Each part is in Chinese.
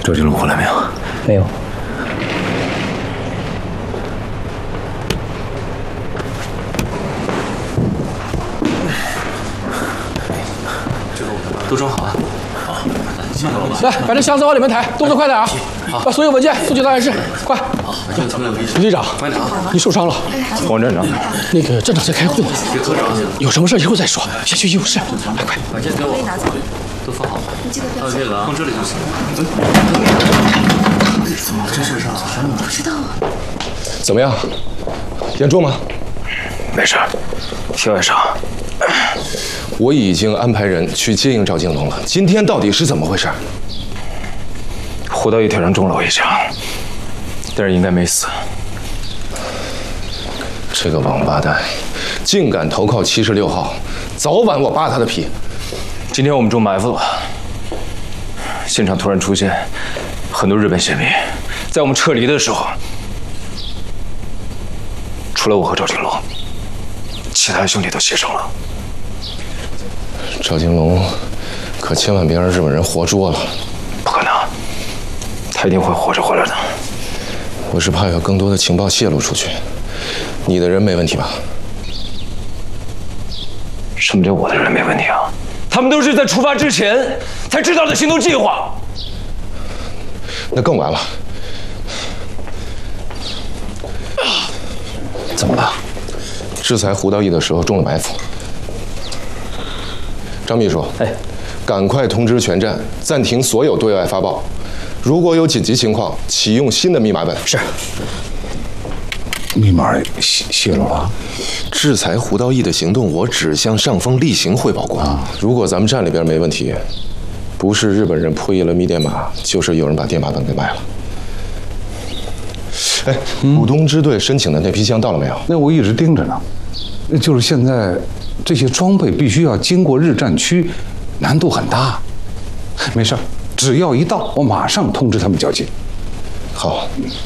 周金龙回来没有？ 没有。 都装好啊！好， 来，把这箱子往里面抬，动作快点啊！把所有文件送去档案室，快！ 好， 李队长， 班长， 你受伤了。 王站长， 那个站长在开会呢。 给科长， 有什么事以后再说，先去医务室。来，快！ 把件给我，都放好。还有这个放这里就行。怎么这事上？ 不知道啊。 怎么样？严重吗？ 没事，小外伤。 我已经安排人去接应赵金龙了。今天到底是怎么回事？ 胡道义腿上中了我一枪，但是应该没死。 这个王八蛋，竟敢投靠76号，早晚我扒他的皮。 今天我们中埋伏了，现场突然出现很多日本宪兵，在我们撤离的时候，除了我和赵金龙，其他兄弟都牺牲了。 赵金龙，可千万别让日本人活捉了。 不可能，他一定会活着回来的。 我是怕有更多的情报泄露出去。你的人没问题吧？ 什么叫我的人没问题啊？他们都是在出发之前才知道的行动计划。 那更完了。 怎么了？ 制裁胡道义的时候中了埋伏。张秘书，赶快通知全站暂停所有对外发报，如果有紧急情况，启用新的密码本。 是。 密码泄露了。 制裁胡道义的行动，我只向上峰例行汇报过。如果咱们站里边没问题，不是日本人破译了密电码，就是有人把电码本给卖了。浦东支队申请的那批箱到了没有？ 那我一直盯着呢。就是现在这些装备必须要经过日战区，难度很大。没事，只要一到，我马上通知他们交接。 好。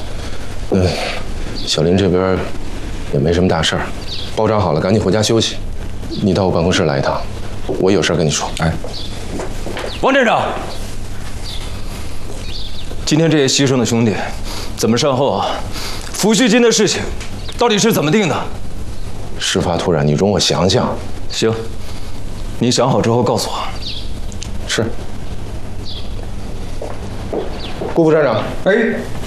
小林这边也没什么大事儿，包扎好了，赶紧回家休息。你到我办公室来一趟，我有事跟你说。 王站长，今天这些牺牲的兄弟怎么善后啊？抚恤金的事情到底是怎么定的？ 事发突然，你容我想想。 行，你想好之后告诉我。 是。顾副站长， 哎。